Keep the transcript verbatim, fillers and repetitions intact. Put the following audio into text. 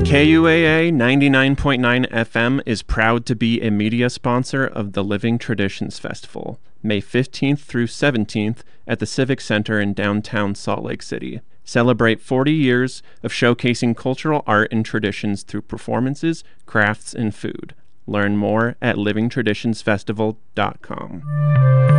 K U A A ninety-nine point nine F M is proud to be a media sponsor of the Living Traditions Festival, May fifteenth through seventeenth at the Civic Center in downtown Salt Lake City. Celebrate forty years of showcasing cultural art and traditions through performances, crafts, and food. Learn more at living traditions festival dot com.